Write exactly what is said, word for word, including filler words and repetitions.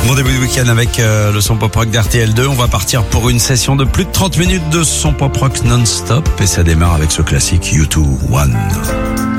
Bon début de week-end avec euh, le son pop rock d'R T L deux. On va partir pour une session de plus de trente minutes de son pop rock non-stop et ça démarre avec ce classique U deux One.